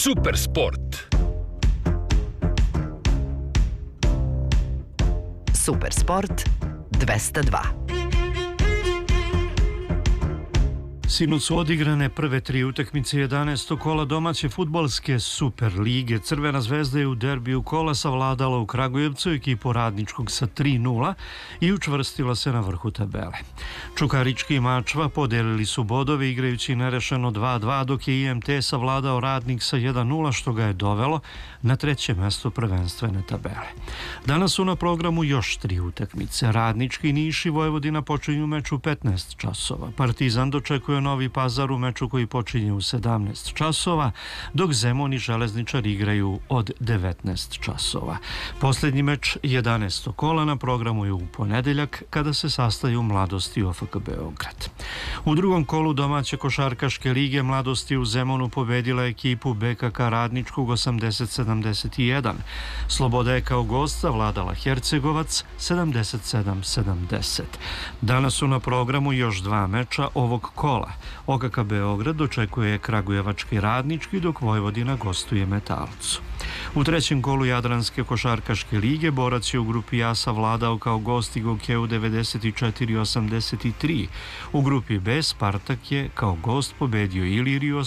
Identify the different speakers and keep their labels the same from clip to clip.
Speaker 1: Super sport.
Speaker 2: Super sport 202.
Speaker 3: Sinoć su odigrane prve tri utakmice 11. kola domaće fudbalske Super lige. Crvena zvezda je u derbiju kola savladala u Kragujevcu ekipu Radničkog sa 3:0 i učvrstila se na vrhu tabele. Čukarički i Mačva podelili su bodove igrajući nerešeno 2:2, dok je IMT savladao Radnik sa 1:0, što ga je dovelo na treće mesto prvenstvene tabele. Danas su na programu još tri utakmice. Radnički, Niš i Vojvodina počinju meč u 15 časova. Partizan dočekuje Novi Pazar u meču koji počinje u 17 časova, dok Zemun i Železničar igraju od 19 časova. Posljednji meč 11. kola na programu je u ponedeljak, kada se sastaju Mladost i OFK Beograd. U drugom kolu domaće košarkaške lige Mladosti u Zemunu pobedila ekipu BKK Radničkog 80-71. Sloboda je kao gost savladala Hercegovac 77-70. Danas su na programu još dva meča ovog kola. OKK Beograd dočekuje Kragujevački Radnički, dok Vojvodina gostuje Metalcu. U trećem kolu Jadranske košarkaške lige Borac je u grupi A savladao kao gost i Gokeju 94-83. U grupi B Spartak je kao gost pobedio Iliriju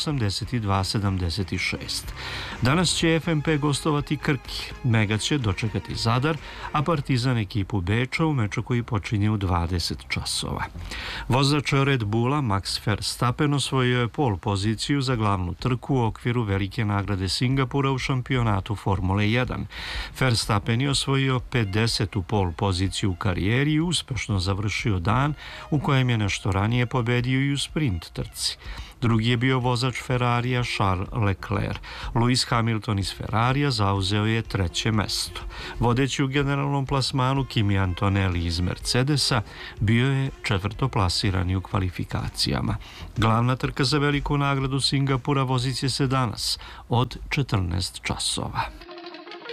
Speaker 3: 82-76. Danas će FNP gostovati Krki, Mega će dočekati Zadar, a Partizan ekipu Beča u meču koji počinje u 20 časova. Vozač Red Bulla Max Verstappen osvojio je pol poziciju za glavnu trku u okviru velike nagrade Singapura u šampionatu Formule 1. Verstappen je osvojio 50. pol poziciju u karijeri i uspešno završio dan u kojem je nešto ranije pobedio i u sprint trci. Drugi je bio vozač Ferrarija Charles Leclerc. Lewis Hamilton iz Ferrarija zauzeo je treće mesto. Vodeći u generalnom plasmanu Kimi Antonelli iz Mercedesa bio je četvrtoplasirani u kvalifikacijama. Glavna trka za veliku nagradu Singapura vozit će se danas od 14 časova.